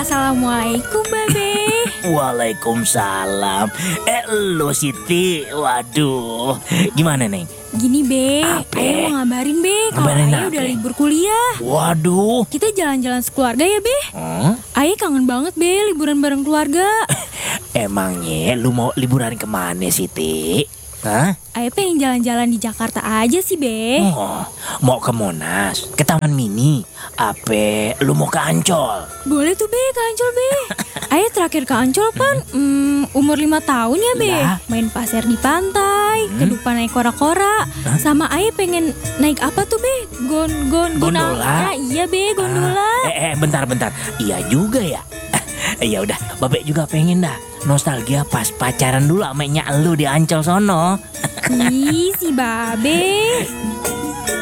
Assalamualaikum Babe. Waalaikumsalam. Lo Siti, waduh, gimana Neng? Gini Be, Apa? Ayah mau ngabarin Be kalau Ngabarin Ayah apa? udah libur kuliah. Waduh. Kita jalan-jalan sekeluarga ya Be. Ayah kangen banget Be liburan bareng keluarga. Emangnya lu mau liburan kemana Siti? Hah? Ayah pengen jalan-jalan di Jakarta aja sih Be. Oh, mau ke Monas, ke Taman Mini, apa lu mau ke Ancol? Boleh tuh Be ke Ancol Be. Ayah terakhir ke Ancol kan umur 5 tahun ya Be. Lah. Main pasir di pantai, ke depan naik kora-kora. Sama Ayah pengen naik apa tuh Be? Gondola? Nah, iya Be, gondola. Bentar. Iya juga ya. Ya udah, Babek juga pengen dah nostalgia pas pacaran dulu sama nyak lu di Ancol sono. Ih, si Babe.